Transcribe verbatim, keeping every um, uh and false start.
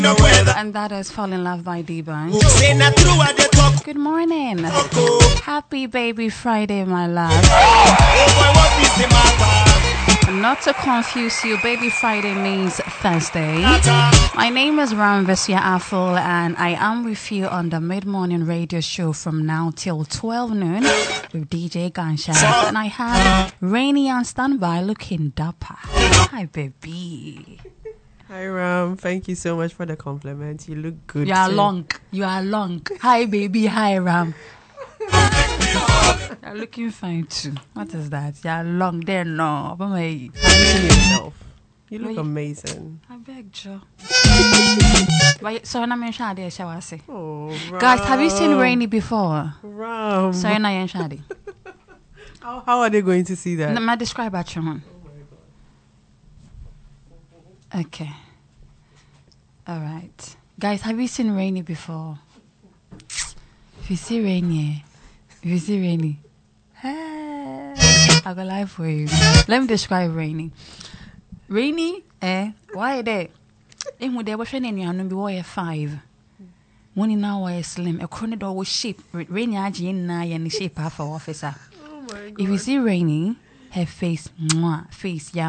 And that is Fall in Love by D-Bone. Say not true what they talk. Good morning. Happy baby Friday, my love. Oh boy, what is the matter? Not to confuse you, baby Friday means Thursday. My name is Ramvesia Aful, and I am with you on the mid-morning radio show from now till twelve noon with D J Gunshot. And I have Rainy on standby looking dapper. Hi, baby. Hi, Ram. Thank you so much for the compliment. You look good. You are too. long. You are long. Hi, baby. Hi, Ram. You're looking fine too. What is that? You're long there, no. But my Listen yourself. You look Wait. amazing. I beg Joe. But so I'm in Shadi, shall I say? Oh, Ram. Guys, have you seen Rainy before? Ram. So I'm in Shadi. How, how are they going to see that? Let me describe at your home. Okay. All right. Guys, have you seen Rainy before? If you see Rainy, if you see Rainy, hey, I got life for you. Let me describe Rainy. Rainy, eh? Why there? In with the washing in your number wire five. One in our slim, a corner door was shape. Rainy Ajin na and the shape half officer. Oh my God. If you see Rainy, her face, mwah, face, yeah.